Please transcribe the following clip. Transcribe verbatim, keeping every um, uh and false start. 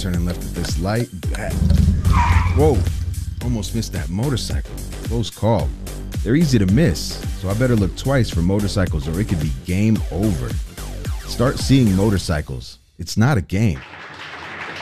turning left at this light. Whoa, almost missed that motorcycle. Close call. They're easy to miss, so I better look twice for motorcycles or it could be game over. Start seeing motorcycles. It's not a game.